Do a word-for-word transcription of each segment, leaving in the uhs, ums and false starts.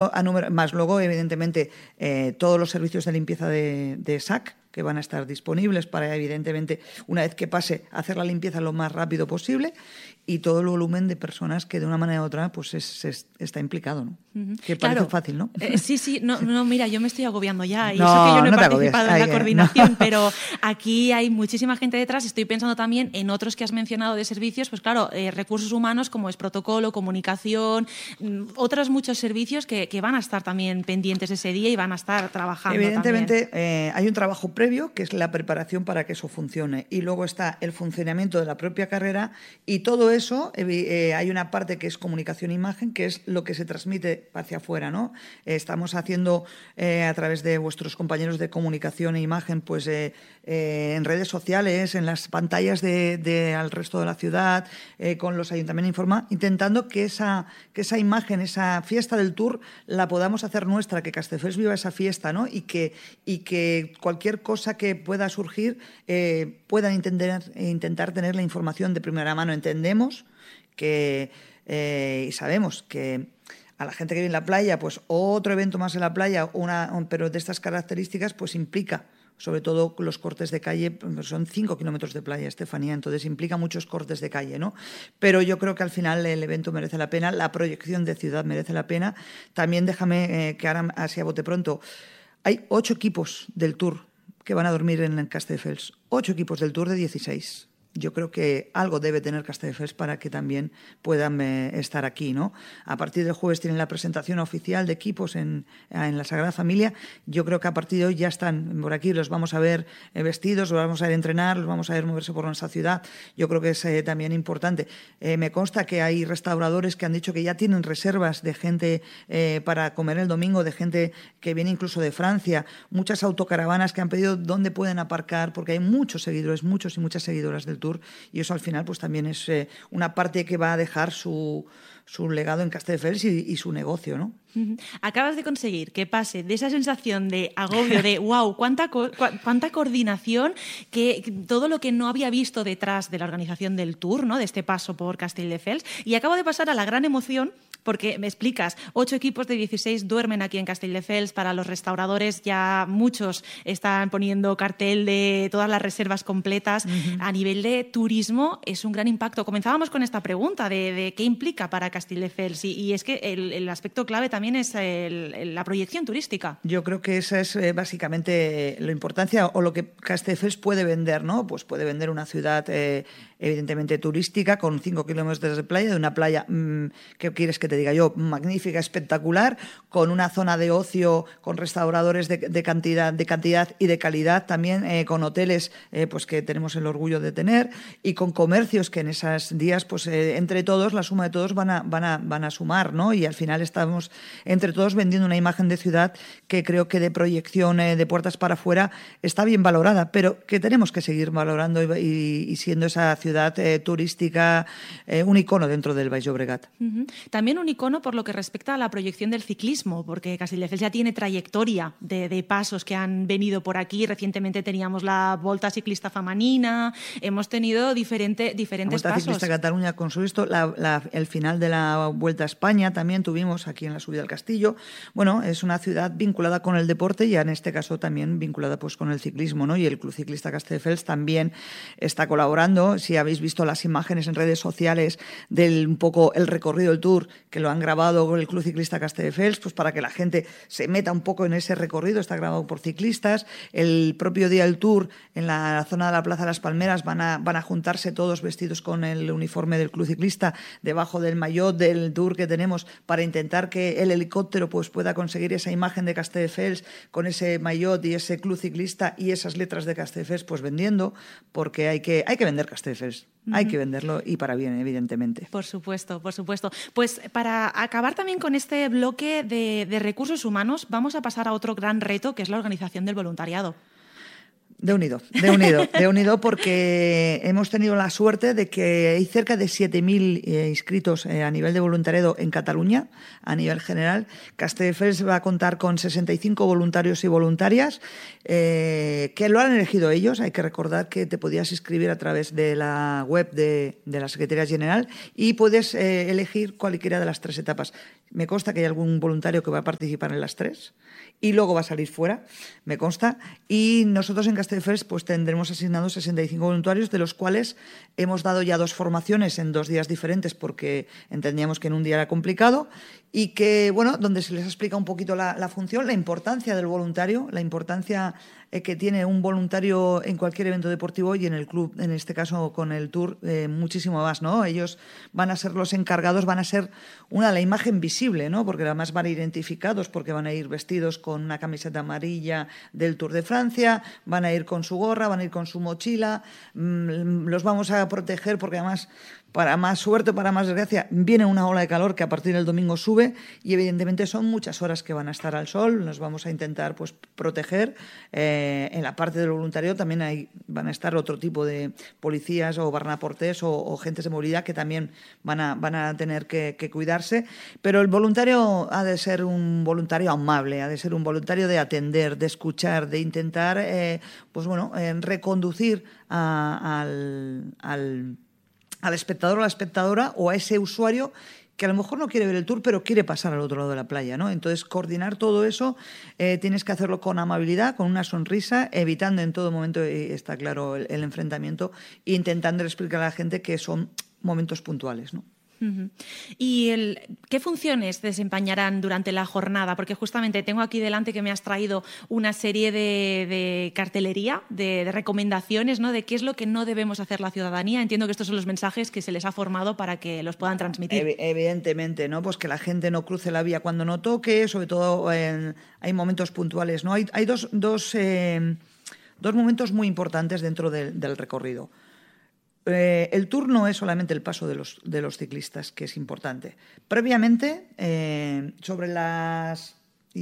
a, a número, más luego, evidentemente, eh, todos los servicios de limpieza de, de S A C que van a estar disponibles para, evidentemente, una vez que pase, hacer la limpieza lo más rápido posible, y todo el volumen de personas que de una manera u otra pues es, es, está implicado, ¿no? Uh-huh. Que parece claro, fácil, ¿no? Eh, sí, sí, no, no, mira, yo me estoy agobiando ya, y no, eso que yo no he no participado en Ay, la eh, coordinación, no. pero aquí hay muchísima gente detrás. Estoy pensando también en otros que has mencionado de servicios, pues claro, eh, recursos humanos como es protocolo, comunicación, mm, otros muchos servicios que, que van a estar también pendientes ese día y van a estar trabajando. Evidentemente eh, hay un trabajo previo que es la preparación para que eso funcione, y luego está el funcionamiento de la propia carrera, y todo eso eh, hay una parte que es comunicación e imagen, que es lo que se transmite hacia afuera, ¿no? Eh, estamos haciendo eh, a través de vuestros compañeros de comunicación e imagen, pues eh, eh, en redes sociales, en las pantallas de, de al resto de la ciudad, eh, con los ayuntamientos Informa, intentando que esa, que esa imagen, esa fiesta del Tour, la podamos hacer nuestra, que Castelldefels viva esa fiesta, ¿no? Y que, y que cualquier cosa que pueda surgir eh, puedan intentar, intentar tener la información de primera mano. Entendemos que eh, y sabemos que a la gente que vive en la playa, pues otro evento más en la playa, una, pero de estas características, pues implica, sobre todo los cortes de calle, son cinco kilómetros de playa, Estefanía, entonces implica muchos cortes de calle, ¿no? Pero yo creo que al final el evento merece la pena, la proyección de ciudad merece la pena. También déjame eh, que ahora, así a bote pronto, hay ocho equipos del Tour que van a dormir en Castelldefels, ocho equipos del Tour de dieciséis. Yo creo que algo debe tener Castelldefels para que también puedan eh, estar aquí, ¿no? A partir del jueves tienen la presentación oficial de equipos en, en la Sagrada Familia. Yo creo que a partir de hoy ya están por aquí, los vamos a ver eh, vestidos, los vamos a ver entrenar, los vamos a ver moverse por nuestra ciudad. Yo creo que es eh, también importante. Eh, me consta que hay restauradores que han dicho que ya tienen reservas de gente eh, para comer el domingo, de gente que viene incluso de Francia, muchas autocaravanas que han pedido dónde pueden aparcar, porque hay muchos seguidores, muchos y muchas seguidoras del Tour, y eso al final pues también es eh, una parte que va a dejar su, su legado en Castelldefels y, y su negocio, ¿no? Uh-huh. Acabas de conseguir que pase de esa sensación de agobio, de wow, cuánta, co- cuánta coordinación, que, que todo lo que no había visto detrás de la organización del Tour, ¿no? De este paso por Castelldefels, y acabo de pasar a la gran emoción, porque me explicas, ocho equipos de dieciséis duermen aquí en Castelldefels. Para los restauradores ya muchos están poniendo cartel de todas las reservas completas. Uh-huh. A nivel de turismo es un gran impacto. Comenzábamos con esta pregunta de, de qué implica para Castelldefels, y, y es que el, el aspecto clave también es el, el, la proyección turística. Yo creo que esa es eh, básicamente la importancia o lo que Castelldefels puede vender, ¿no? Pues puede vender una ciudad eh, evidentemente turística con cinco kilómetros de playa, de una playa, mmm, ¿qué quieres que te diga yo? Magnífica, espectacular, con una zona de ocio, con restauradores de, de, cantidad, de cantidad y de calidad también, eh, con hoteles eh, pues que tenemos el orgullo de tener, y con comercios que en esos días, pues eh, entre todos, la suma de todos van a, van a, van a sumar, ¿no? Y al final estamos entre todos vendiendo una imagen de ciudad que creo que de proyección eh, de puertas para afuera está bien valorada, pero que tenemos que seguir valorando y, y, y siendo esa ciudad eh, turística eh, un icono dentro del Baix Llobregat. Uh-huh. También un icono por lo que respecta a la proyección del ciclismo, porque Castelldefels ya tiene trayectoria de, de pasos que han venido por aquí. Recientemente teníamos la Volta Ciclista Femenina, hemos tenido diferente, diferentes la Volta pasos. Ciclista Cataluña con su esto, la, la, el final de la Vuelta a España también tuvimos aquí en la subida al Castillo. Bueno, es una ciudad vinculada con el deporte y en este caso también vinculada pues con el ciclismo, ¿no? Y el Club Ciclista Castelldefels también está colaborando. Si habéis visto las imágenes en redes sociales del un poco el recorrido del Tour, que lo han grabado con el Club Ciclista Castelldefels, pues para que la gente se meta un poco en ese recorrido, está grabado por ciclistas. El propio día del Tour, en la zona de la Plaza de las Palmeras, van a, van a juntarse todos vestidos con el uniforme del Club Ciclista, debajo del maillot del Tour que tenemos, para intentar que el helicóptero pues pueda conseguir esa imagen de Castelldefels con ese maillot y ese Club Ciclista y esas letras de Castelldefels pues vendiendo, porque hay que, hay que vender Castelldefels. Uh-huh. Hay que venderlo y para bien, evidentemente. Por supuesto, por supuesto. Pues para acabar también con este bloque de, de recursos humanos, vamos a pasar a otro gran reto, que es la organización del voluntariado. De unido, de unido, de unido, porque hemos tenido la suerte de que hay cerca de siete mil eh, inscritos eh, a nivel de voluntariado en Cataluña, a nivel general. Castelldefels va a contar con sesenta y cinco voluntarios y voluntarias eh, que lo han elegido ellos. Hay que recordar que te podías inscribir a través de la web de, de la Secretaría General y puedes eh, elegir cualquiera de las tres etapas. Me consta que hay algún voluntario que va a participar en las tres y luego va a salir fuera, me consta. Y nosotros en Castelldefels pues tendremos asignados sesenta y cinco voluntarios, de los cuales hemos dado ya dos formaciones en dos días diferentes porque entendíamos que en un día era complicado, y que, bueno, donde se les explica un poquito la, la función, la importancia del voluntario, la importancia eh, que tiene un voluntario en cualquier evento deportivo, y en el club, en este caso con el Tour, eh, muchísimo más, ¿no? Ellos van a ser los encargados, van a ser una, la imagen visible, ¿no? Porque además van a ir identificados, porque van a ir vestidos con una camiseta amarilla del Tour de Francia, van a ir con su gorra, van a ir con su mochila, mmm, los vamos a proteger porque además, para más suerte o para más desgracia, viene una ola de calor que a partir del domingo sube, y evidentemente son muchas horas que van a estar al sol. Nos vamos a intentar pues proteger. Eh, en la parte del voluntariado también hay, van a estar otro tipo de policías o barnaportés o, o gentes de movilidad que también van a, van a tener que, que cuidarse. Pero el voluntario ha de ser un voluntario amable, ha de ser un voluntario de atender, de escuchar, de intentar eh, pues bueno, eh, reconducir a, al, al al espectador o a la espectadora, o a ese usuario que a lo mejor no quiere ver el Tour, pero quiere pasar al otro lado de la playa, ¿no? Entonces, coordinar todo eso, eh, tienes que hacerlo con amabilidad, con una sonrisa, evitando en todo momento, eh, está claro, el, el enfrentamiento, e intentando explicar a la gente que son momentos puntuales, ¿no? Uh-huh. ¿Y el, qué funciones desempeñarán durante la jornada? Porque justamente tengo aquí delante que me has traído una serie de, de cartelería, de, de recomendaciones, ¿no? De qué es lo que no debemos hacer la ciudadanía. Entiendo que estos son los mensajes que se les ha formado para que los puedan transmitir. Ev- evidentemente, ¿no? Pues que la gente no cruce la vía cuando no toque, sobre todo en, hay momentos puntuales, ¿no? Hay, hay dos, dos, eh, dos momentos muy importantes dentro del, del recorrido. Eh, el Tour no es solamente el paso de los, de los ciclistas, que es importante. Previamente, eh, sobre las...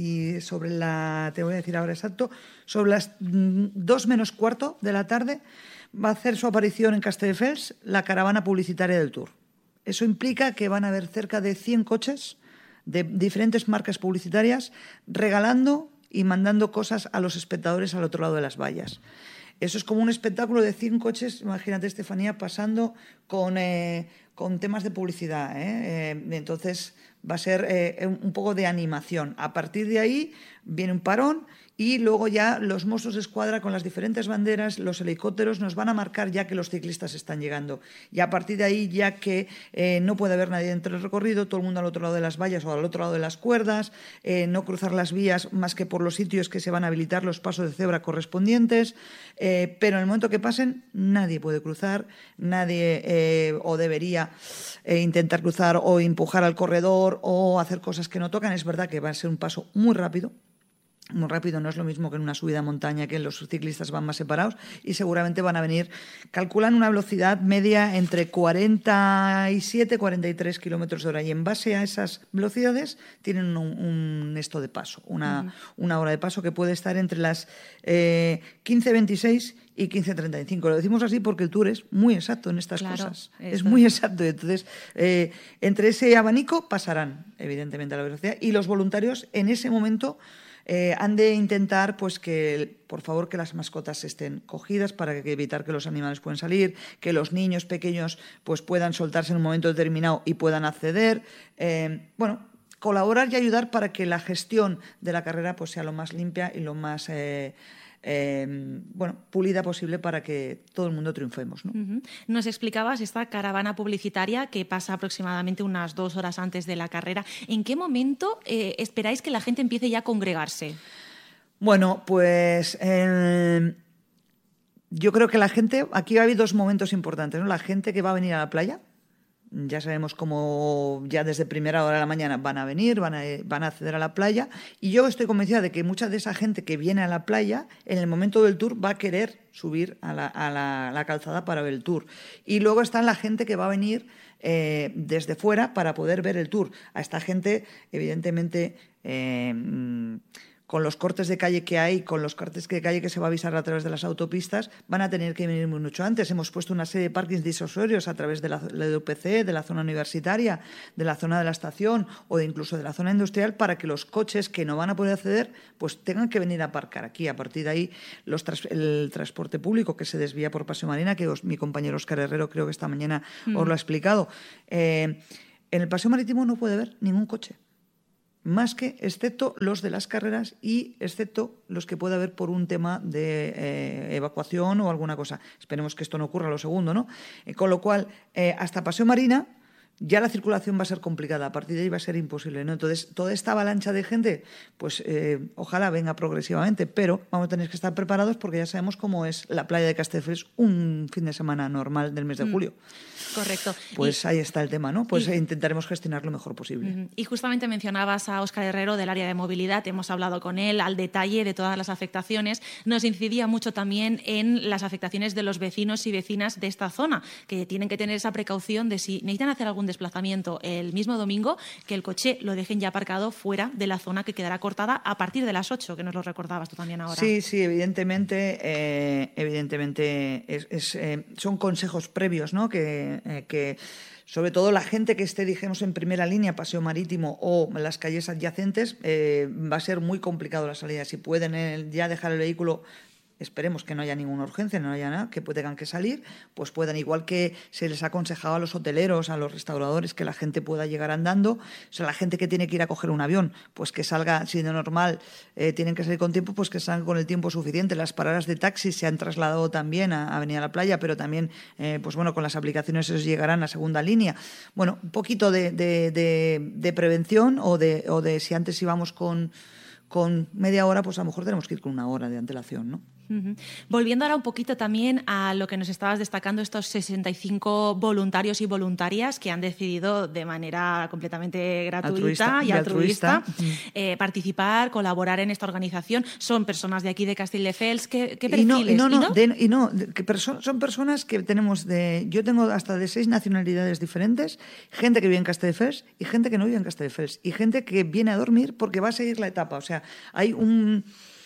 Y sobre la... Te voy a decir ahora exacto. Sobre las dos menos cuarto de la tarde va a hacer su aparición en Castelldefels la caravana publicitaria del Tour. Eso implica que van a haber cerca de cien coches de diferentes marcas publicitarias regalando y mandando cosas a los espectadores al otro lado de las vallas. Eso es como un espectáculo de cien coches, imagínate, Estefanía, pasando con, eh, con temas de publicidad, ¿eh? Eh, entonces va a ser eh, un poco de animación. A partir de ahí viene un parón y luego ya los Mossos de Escuadra con las diferentes banderas, los helicópteros nos van a marcar ya que los ciclistas están llegando. Y a partir de ahí, ya que eh, no puede haber nadie dentro del recorrido, todo el mundo al otro lado de las vallas o al otro lado de las cuerdas, eh, no cruzar las vías más que por los sitios que se van a habilitar los pasos de cebra correspondientes, eh, pero en el momento que pasen nadie puede cruzar, nadie eh, o debería eh, intentar cruzar o empujar al corredor o hacer cosas que no tocan. Es verdad que va a ser un paso muy rápido, muy rápido, no es lo mismo que en una subida a montaña, que los ciclistas van más separados, y seguramente van a venir, calculan una velocidad media entre cuarenta y siete y cuarenta y tres kilómetros de hora, y en base a esas velocidades tienen un, un esto de paso, una, uh-huh. una hora de paso que puede estar entre las eh, quince veintiséis y quince treinta y cinco. Lo decimos así porque el Tour es muy exacto en estas claro, cosas. Eso. Es muy exacto. Entonces, eh, entre ese abanico pasarán, evidentemente, a la velocidad, y los voluntarios en ese momento Eh, han de intentar, pues, que, por favor, que las mascotas estén cogidas para que, evitar que los animales puedan salir, que los niños pequeños pues puedan soltarse en un momento determinado y puedan acceder. Eh, bueno, colaborar y ayudar para que la gestión de la carrera pues sea lo más limpia y lo más eh, eh, bueno, pulida posible para que todo el mundo triunfemos, ¿no? Uh-huh. Nos explicabas esta caravana publicitaria que pasa aproximadamente unas dos horas antes de la carrera. ¿En qué momento eh, esperáis que la gente empiece ya a congregarse? Bueno, pues eh, yo creo que la gente, aquí va a haber dos momentos importantes, ¿no? La gente que va a venir a la playa, ya sabemos cómo ya desde primera hora de la mañana van a venir, van a, van a acceder a la playa, y yo estoy convencida de que mucha de esa gente que viene a la playa, en el momento del Tour va a querer subir a la, a la, a la calzada para ver el Tour. Y luego está la gente que va a venir eh, desde fuera para poder ver el Tour. A esta gente, evidentemente, eh, con los cortes de calle que hay, con los cortes de calle que se va a avisar a través de las autopistas, van a tener que venir mucho antes. Hemos puesto una serie de parkings disuasorios a través de la, la E U P C, de la zona universitaria, de la zona de la estación o de incluso de la zona industrial, para que los coches que no van a poder acceder pues tengan que venir a aparcar aquí. A partir de ahí, los tras, el transporte público que se desvía por Paseo Marina, que os, mi compañero Óscar Herrero creo que esta mañana mm. os lo ha explicado. Eh, en el Paseo Marítimo no puede haber ningún coche. más que, excepto los de las carreras y excepto los que pueda haber por un tema de eh, evacuación o alguna cosa. Esperemos que esto no ocurra lo segundo, ¿no? Eh, con lo cual, eh, hasta Paseo Marina ya la circulación va a ser complicada, a partir de ahí va a ser imposible, ¿no? Entonces, toda esta avalancha de gente, pues eh, ojalá venga progresivamente, pero vamos a tener que estar preparados porque ya sabemos cómo es la playa de Castelldefels un fin de semana normal del mes de julio. Mm, correcto. Pues y, ahí está el tema, ¿no? Pues y, intentaremos gestionar lo mejor posible. Y justamente mencionabas a Óscar Herrero del área de movilidad, hemos hablado con él al detalle de todas las afectaciones. Nos incidía mucho también en las afectaciones de los vecinos y vecinas de esta zona, que tienen que tener esa precaución de si necesitan hacer algún desplazamiento el mismo domingo, que el coche lo dejen ya aparcado fuera de la zona que quedará cortada a partir de las ocho, que nos lo recordabas tú también ahora. Sí, sí, evidentemente, eh, evidentemente es, es, eh, son consejos previos, ¿no? Que, eh, que sobre todo la gente que esté, dijimos, en primera línea, Paseo Marítimo o las calles adyacentes, eh, va a ser muy complicado la salida. Si pueden eh, ya dejar el vehículo, esperemos que no haya ninguna urgencia, no haya nada, que tengan que salir, pues puedan, igual que se les ha aconsejado a los hoteleros, a los restauradores, que la gente pueda llegar andando. O sea, la gente que tiene que ir a coger un avión, pues que salga, si de normal eh, tienen que salir con tiempo, pues que salgan con el tiempo suficiente. Las paradas de taxi se han trasladado también a Avenida La Playa, pero también, eh, pues bueno, con las aplicaciones esos llegarán a segunda línea. Bueno, un poquito de, de, de, de prevención o de, o de si antes íbamos con, con media hora, pues a lo mejor tenemos que ir con una hora de antelación, ¿no? Uh-huh. Volviendo ahora un poquito también a lo que nos estabas destacando, estos sesenta y cinco voluntarios y voluntarias que han decidido de manera completamente gratuita altruista, y altruista, altruista. Uh-huh. eh, participar, colaborar en esta organización. Son personas de aquí de Castelldefels. ¿Qué, qué perfiles? Y no, y no, no, ¿Y no? De, y no de, que perso- son personas que tenemos de... Yo tengo hasta de seis nacionalidades diferentes, gente que vive en Castelldefels y gente que no vive en Castelldefels y gente que viene a dormir porque va a seguir la etapa. O sea, hay un...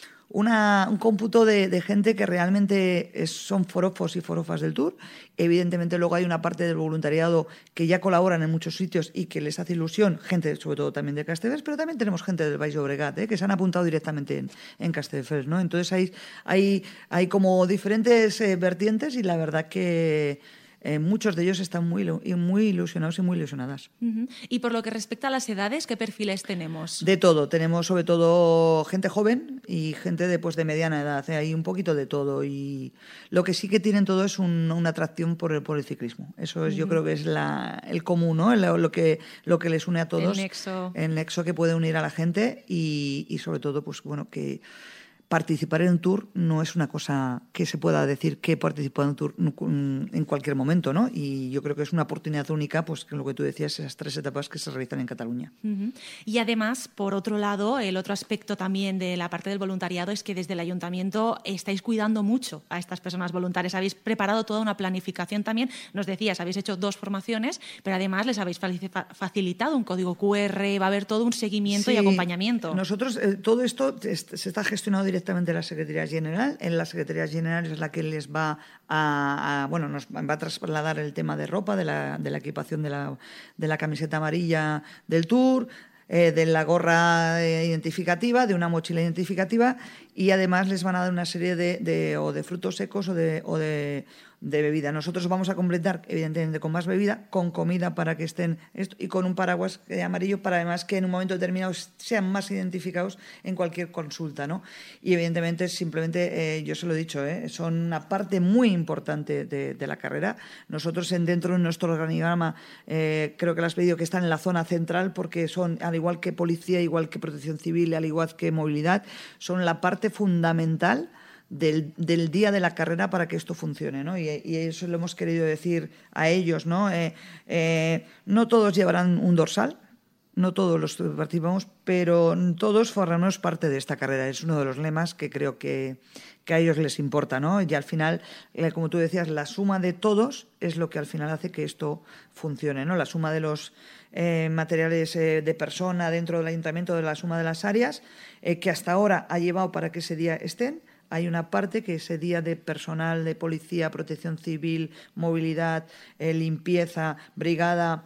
Una, un cómputo de, de gente que realmente es, son forofos y forofas del Tour. Evidentemente luego hay una parte del voluntariado que ya colaboran en muchos sitios y que les hace ilusión, gente sobre todo también de Castelldefels, pero también tenemos gente del Baix Llobregat, ¿eh? que se han apuntado directamente en, en Castelldefels, ¿no? Entonces hay, hay, hay como diferentes eh, vertientes y la verdad que... Eh, muchos de ellos están muy, muy ilusionados y muy ilusionadas. Uh-huh. Y por lo que respecta a las edades, ¿qué perfiles tenemos? De todo. Tenemos sobre todo gente joven y gente de, pues, de mediana edad. ¿eh? Hay un poquito de todo. Y lo que sí que tienen todo es un, una atracción por el, por el ciclismo. Eso es, uh-huh. yo creo que es la, el común, ¿no? Lo, lo, que, lo que les une a todos. El nexo. El nexo que puede unir a la gente y, y sobre todo, pues bueno, que... Participar en un tour no es una cosa que se pueda decir que participar en un tour en cualquier momento, ¿no? Y yo creo que es una oportunidad única, pues que lo que tú decías, esas tres etapas que se realizan en Cataluña. Uh-huh. Y además, por otro lado, el otro aspecto también de la parte del voluntariado es que desde el ayuntamiento estáis cuidando mucho a estas personas voluntarias. Habéis preparado toda una planificación también. Nos decías, habéis hecho dos formaciones, pero además les habéis facilitado un código cu erre, va a haber todo un seguimiento sí, y acompañamiento. Nosotros, eh, todo esto se está gestionado directamente directamente la Secretaría General. En la Secretaría General es la que les va a, a bueno, nos va a trasladar el tema de ropa, de la, de la equipación de la, de la camiseta amarilla del Tour, eh, de la gorra identificativa, de una mochila identificativa y además les van a dar una serie de, de o de frutos secos o de, o de de bebida. Nosotros vamos a completar, evidentemente, con más bebida, con comida para que estén esto, y con un paraguas amarillo para además que en un momento determinado sean más identificados en cualquier consulta, ¿no? Y evidentemente, simplemente, eh, yo se lo he dicho, ¿eh? son una parte muy importante de, de la carrera. Nosotros en, dentro de nuestro organigrama eh, creo que lo has pedido que están en la zona central porque son, al igual que policía, igual que protección civil, al igual que movilidad, son la parte fundamental Del, del día de la carrera para que esto funcione, ¿no? Y, y eso lo hemos querido decir a ellos, ¿no? Eh, eh, no todos llevarán un dorsal, no todos los participamos, pero todos formamos parte de esta carrera. Es uno de los lemas que creo que, que a ellos les importa, ¿no? Y al final, como tú decías, la suma de todos es lo que al final hace que esto funcione, ¿no? La suma de los eh, materiales eh, de persona dentro del ayuntamiento, de la suma de las áreas, eh, que hasta ahora ha llevado para que ese día estén. Hay una parte que ese día de personal de policía, protección civil, movilidad, eh, limpieza, brigada,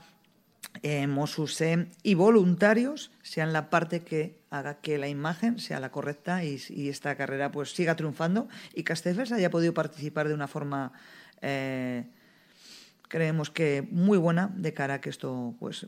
eh, Mossos eh, y voluntarios sean la parte que haga que la imagen sea la correcta y, y esta carrera pues siga triunfando y Castelldefels haya podido participar de una forma, eh, creemos que muy buena de cara a que esto pues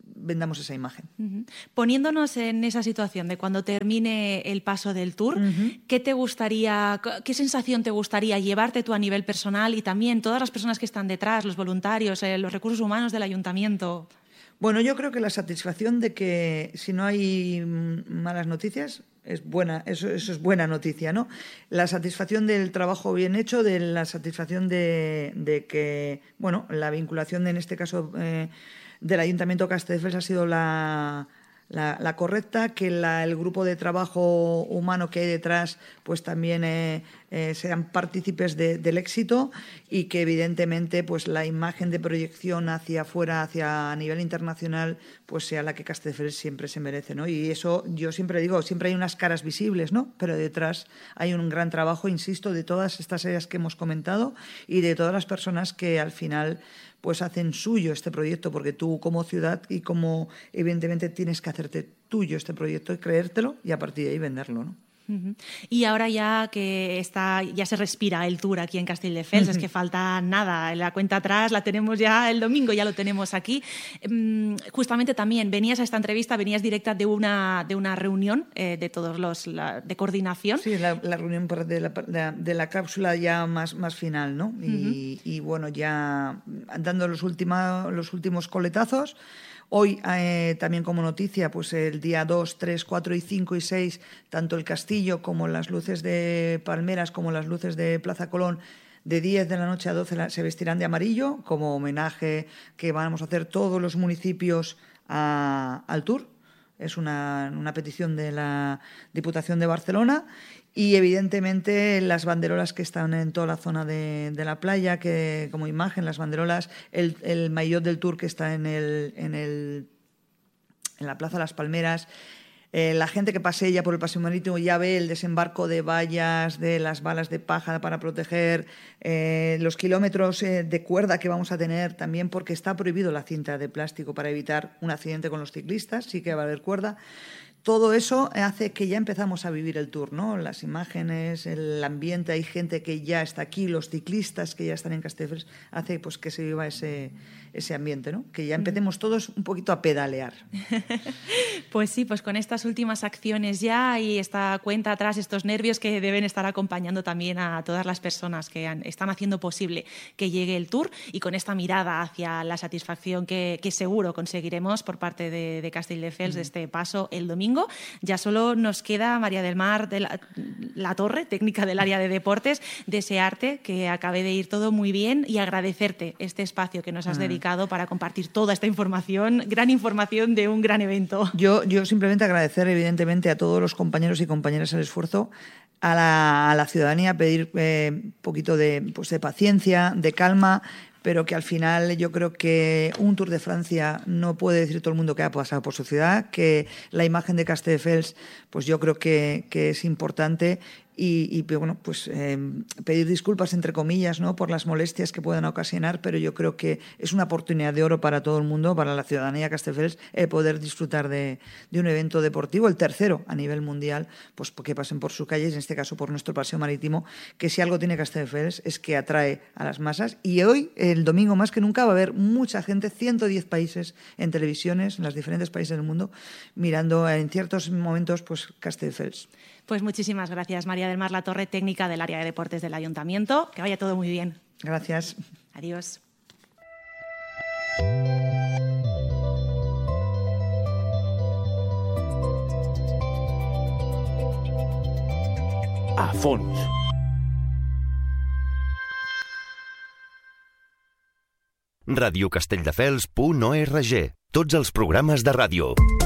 vendamos esa imagen. Uh-huh. Poniéndonos en esa situación de cuando termine el paso del Tour, uh-huh. ¿qué te gustaría, qué sensación te gustaría llevarte tú a nivel personal y también todas las personas que están detrás, los voluntarios, eh, los recursos humanos del ayuntamiento? Bueno, yo creo que la satisfacción de que si no hay malas noticias es buena, eso, eso es buena noticia, ¿no? La satisfacción del trabajo bien hecho, de la satisfacción de, de que, bueno, la vinculación de, en este caso eh, del Ayuntamiento de Castelldefels ha sido la, la, la correcta, que la, el grupo de trabajo humano que hay detrás pues también eh, eh, sean partícipes de, del éxito y que evidentemente pues la imagen de proyección hacia afuera, hacia a nivel internacional, pues sea la que Castelldefels siempre se merece, ¿no? Y eso yo siempre digo, siempre hay unas caras visibles, ¿no? Pero detrás hay un gran trabajo, insisto, de todas estas áreas que hemos comentado y de todas las personas que al final pues hacen suyo este proyecto, porque tú como ciudad y como evidentemente tienes que hacerte tuyo este proyecto y creértelo y a partir de ahí venderlo, ¿no? Uh-huh. Y ahora ya que está, ya se respira el Tour aquí en Castelldefels, uh-huh. es que falta nada, la cuenta atrás la tenemos ya el domingo, ya lo tenemos aquí. Um, justamente también venías a esta entrevista, venías directa de una, de una reunión eh, de todos los la, de coordinación. Sí, la, la reunión de la, de, de la cápsula ya más, más final, ¿no? Y, uh-huh. y bueno, ya dando los, ultima, los últimos coletazos. Hoy, eh, también como noticia, pues el día dos, tres, cuatro y cinco y seis, tanto el castillo como las luces de Palmeras como las luces de Plaza Colón, de diez de la noche a doce se vestirán de amarillo, como homenaje que vamos a hacer todos los municipios a, al Tour. Es una, una petición de la Diputación de Barcelona. Y evidentemente las banderolas que están en toda la zona de, de la playa, que como imagen, las banderolas, el, el maillot del Tour que está en, el, en, el, en la Plaza de las Palmeras, eh, la gente que pasea ya por el paseo marítimo ya ve el desembarco de vallas, de las balas de paja para proteger, eh, los kilómetros eh, de cuerda que vamos a tener también, porque está prohibido la cinta de plástico para evitar un accidente con los ciclistas, sí que va a haber cuerda. Todo eso hace que ya empezamos a vivir el Tour, ¿no? Las imágenes, el ambiente, hay gente que ya está aquí, los ciclistas que ya están en Castelldefels, hace pues que se viva ese, ese ambiente, ¿no? Que ya empecemos todos un poquito a pedalear. Pues sí, pues con estas últimas acciones ya y esta cuenta atrás, estos nervios que deben estar acompañando también a todas las personas que han, están haciendo posible que llegue el Tour, y con esta mirada hacia la satisfacción que, que seguro conseguiremos por parte de, de Castelldefels, mm. de este paso el domingo. Ya solo nos queda, María del Mar de la, la Torre, técnica del área de deportes, desearte que acabe de ir todo muy bien y agradecerte este espacio que nos has ah. dedicado para compartir toda esta información, gran información de un gran evento. Yo, yo simplemente agradecer evidentemente a todos los compañeros y compañeras el esfuerzo, a la, a la ciudadanía pedir un eh, poquito de, pues, de paciencia, de calma, pero que al final yo creo que un Tour de Francia no puede decir todo el mundo que ha pasado por su ciudad, que la imagen de Castelldefels, pues yo creo que, que es importante. Y, y bueno, pues eh, pedir disculpas, entre comillas, ¿no?, por las molestias que puedan ocasionar, pero yo creo que es una oportunidad de oro para todo el mundo, para la ciudadanía de Castelldefels, eh, poder disfrutar de, de un evento deportivo, el tercero a nivel mundial, pues que pasen por sus calles, en este caso por nuestro paseo marítimo, que si algo tiene Castelldefels es que atrae a las masas. Y hoy, el domingo más que nunca, va a haber mucha gente, ciento diez países en televisiones, en los diferentes países del mundo, mirando en ciertos momentos pues Castelldefels. Pues muchísimas gracias, María del Mar La Torre, técnica del área de deportes del Ayuntamiento. Que vaya todo muy bien. Gracias. Adiós. A fons. radio castelldefels punt org. Tots els programes de ràdio.